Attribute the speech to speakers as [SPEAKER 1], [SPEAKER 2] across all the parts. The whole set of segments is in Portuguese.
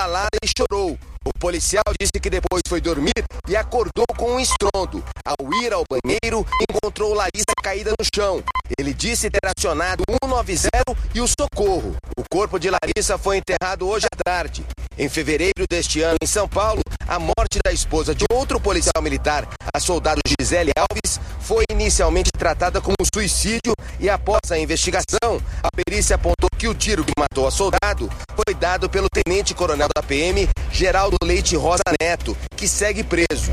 [SPEAKER 1] balada e chorou. O policial disse que depois foi dormir e acordou com um estrondo. Ao ir ao banheiro, encontrou Larissa caída no chão. Ele disse ter acionado 190 e o socorro. O corpo de Larissa foi enterrado hoje à tarde. Em fevereiro deste ano, em São Paulo, a morte da esposa de outro policial militar, a soldado Gisele Alves, foi inicialmente tratada como suicídio e após a investigação, a perícia apontou que o tiro que matou a soldado foi dado pelo tenente-coronel da PM, Geraldo Leite Rosa Neto, que segue preso.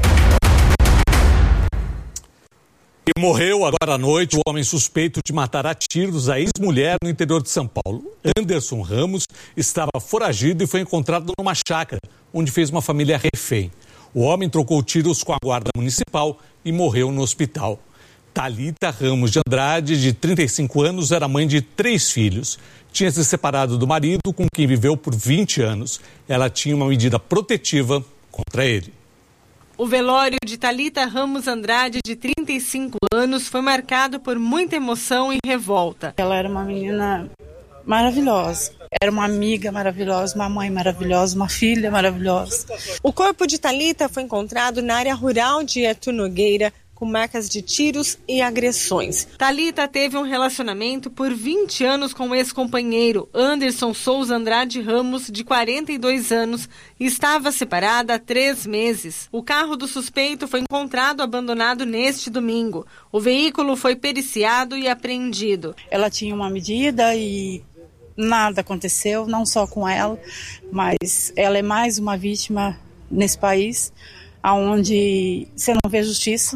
[SPEAKER 2] E morreu agora à noite o homem suspeito de matar a tiros a ex-mulher no interior de São Paulo. Anderson Ramos estava foragido e foi encontrado numa chácara, onde fez uma família refém. O homem trocou tiros com a guarda municipal e morreu no hospital. Thalita Ramos de Andrade, de 35 anos, era mãe de 3 filhos. Tinha se separado do marido, com quem viveu por 20 anos. Ela tinha uma medida protetiva contra ele.
[SPEAKER 3] O velório de Thalita Ramos Andrade, de 35 anos, foi marcado por muita emoção e revolta.
[SPEAKER 4] Ela era uma menina maravilhosa. Era uma amiga maravilhosa, uma mãe maravilhosa, uma filha maravilhosa.
[SPEAKER 3] O corpo de Thalita foi encontrado na área rural de Arthur Nogueira, com marcas de tiros e agressões. Thalita teve um relacionamento por 20 anos com o ex-companheiro Anderson Souza Andrade Ramos, de 42 anos, e estava separada há 3 meses. O carro do suspeito foi encontrado abandonado neste domingo. O veículo foi periciado e apreendido.
[SPEAKER 4] Ela tinha uma medida e nada aconteceu, não só com ela, mas ela é mais uma vítima nesse país, onde você não vê justiça.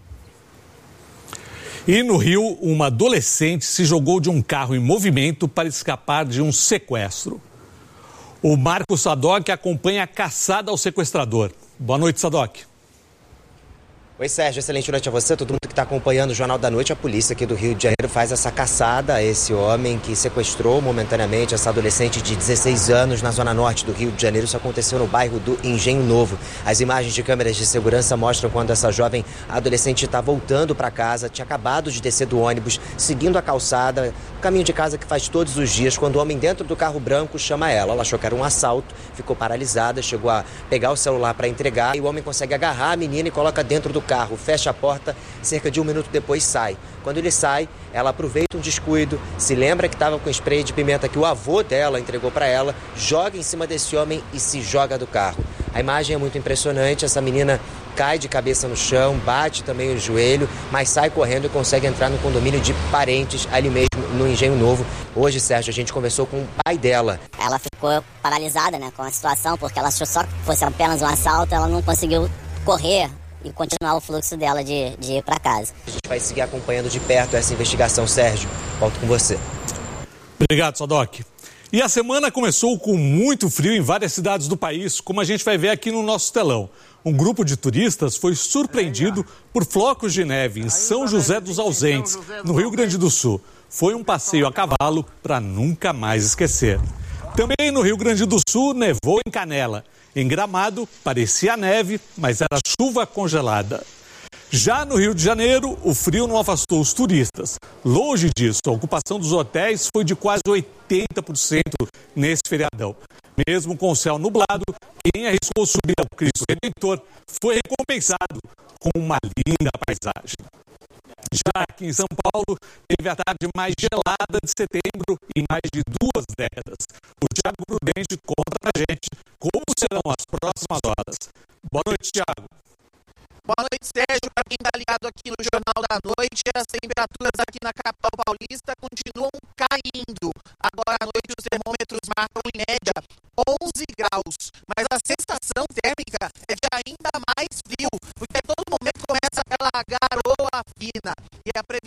[SPEAKER 2] E no Rio, uma adolescente se jogou de um carro em movimento para escapar de um sequestro. O Marcos Sadoc acompanha a caçada ao sequestrador. Boa noite, Sadoc.
[SPEAKER 5] Oi, Sérgio, excelente noite a você, todo mundo que está acompanhando o Jornal da Noite. A polícia aqui do Rio de Janeiro faz essa caçada a esse homem que sequestrou momentaneamente essa adolescente de 16 anos na zona norte do Rio de Janeiro. Isso aconteceu no bairro do Engenho Novo. As imagens de câmeras de segurança mostram quando essa jovem adolescente está voltando para casa, tinha acabado de descer do ônibus, seguindo a calçada, o caminho de casa que faz todos os dias, quando o homem dentro do carro branco chama ela. Ela achou que era um assalto, ficou paralisada, chegou a pegar o celular para entregar e o homem consegue agarrar a menina e coloca dentro do carro, fecha a porta, cerca de 1 minuto depois sai. Quando ele sai, ela aproveita um descuido, se lembra que estava com spray de pimenta que o avô dela entregou para ela, joga em cima desse homem e se joga do carro. A imagem é muito impressionante, essa menina cai de cabeça no chão, bate também o joelho, mas sai correndo e consegue entrar no condomínio de parentes, ali mesmo no Engenho Novo. Hoje, Sérgio, a gente conversou com o pai dela.
[SPEAKER 6] Ela ficou paralisada, né, com a situação, porque ela achou só que fosse apenas um assalto, ela não conseguiu correr e continuar o fluxo dela de ir para casa.
[SPEAKER 5] A gente vai seguir acompanhando de perto essa investigação, Sérgio. Volto com você.
[SPEAKER 2] Obrigado, Sadoc. E a semana começou com muito frio em várias cidades do país, como a gente vai ver aqui no nosso telão. Um grupo de turistas foi surpreendido por flocos de neve em São José dos Ausentes, no Rio Grande do Sul. Foi um passeio a cavalo para nunca mais esquecer. Também no Rio Grande do Sul nevou em Canela. Em Gramado, parecia neve, mas era chuva congelada. Já no Rio de Janeiro, o frio não afastou os turistas. Longe disso, a ocupação dos hotéis foi de quase 80% nesse feriadão. Mesmo com o céu nublado, quem arriscou subir ao Cristo Redentor foi recompensado com uma linda paisagem. Já aqui em São Paulo, teve a tarde mais gelada de setembro em mais de 2 décadas. O Thiago Prudente conta pra gente como serão as próximas horas. Boa noite, Thiago.
[SPEAKER 7] Boa noite, Sérgio. Para quem está ligado aqui no Jornal da Noite, as temperaturas aqui na capital paulista continuam caindo. Agora à noite os termômetros marcam em média 11 graus. Mas a sensação térmica é de ainda mais frio, porque a todo momento começa aquela garoa fina. E a previsão